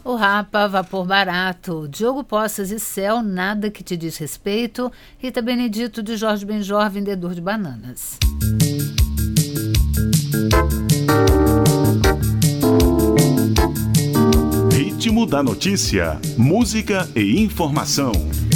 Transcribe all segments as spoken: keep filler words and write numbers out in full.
O Rapa, Vapor Barato, Diogo Poças e Céu, Nada Que Te Diz Respeito, Rita Benedito de Jorge Benjor, Vendedor de Bananas. Ritmo da notícia, música e informação.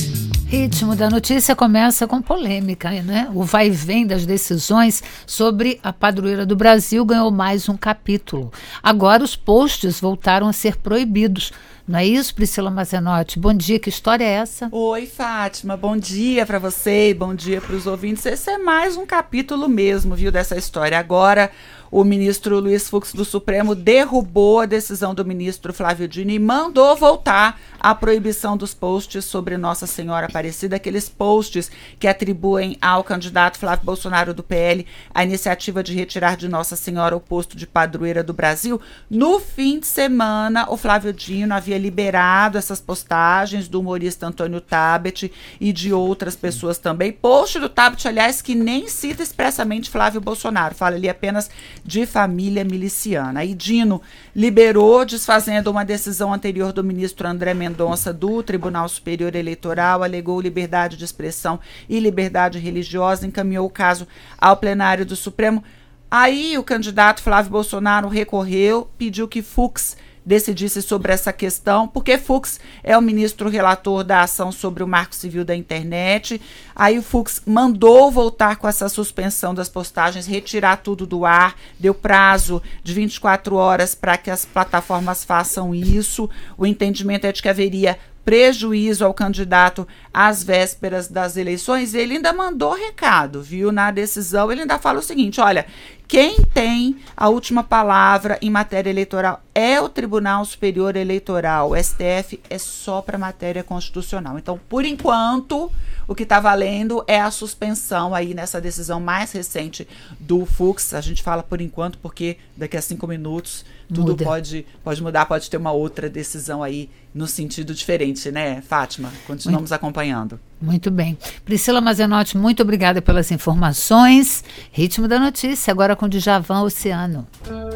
Ritmo da notícia começa com polêmica, né? O vai e vem das decisões sobre a padroeira do Brasil ganhou mais um capítulo. Agora os posts voltaram a ser proibidos. Não é isso, Priscila Mazenotti? Bom dia, que história é essa? Oi, Fátima, bom dia para você e bom dia para os ouvintes. Esse é mais um capítulo mesmo, viu, dessa história. Agora, o ministro Luiz Fux do Supremo derrubou a decisão do ministro Flávio Dino e mandou voltar a proibição dos posts sobre Nossa Senhora Aparecida, aqueles posts que atribuem ao candidato Flávio Bolsonaro do P L a iniciativa de retirar de Nossa Senhora o posto de padroeira do Brasil. No fim de semana, o Flávio Dino havia liberado essas postagens do humorista Antônio Tabet e de outras pessoas também. Post do Tabet, aliás, que nem cita expressamente Flávio Bolsonaro, fala ali apenas de família miliciana. E Dino liberou, desfazendo uma decisão anterior do ministro André Mendonça do Tribunal Superior Eleitoral, alegou liberdade de expressão e liberdade religiosa, encaminhou o caso ao plenário do Supremo. Aí o candidato Flávio Bolsonaro recorreu, pediu que Fux decidisse sobre essa questão, porque Fux é o ministro relator da ação sobre o Marco Civil da Internet. Aí o Fux mandou voltar com essa suspensão das postagens, retirar tudo do ar, deu prazo de vinte e quatro horas para que as plataformas façam isso. O entendimento é de que haveria prejuízo ao candidato às vésperas das eleições. Ele ainda mandou recado, viu? Na decisão ele ainda fala o seguinte, olha, quem tem a última palavra em matéria eleitoral é o Tribunal Superior Eleitoral. O S T F é só para matéria constitucional. Então, por enquanto, o que está valendo é a suspensão aí nessa decisão mais recente do Fux. A gente fala por enquanto porque daqui a cinco minutos tudo pode, pode mudar, pode ter uma outra decisão aí no sentido diferente, né, Fátima? Continuamos muito, acompanhando. Muito bem. Priscila Mazenotti, muito obrigada pelas informações. Ritmo da notícia, agora com Djavan Oceano.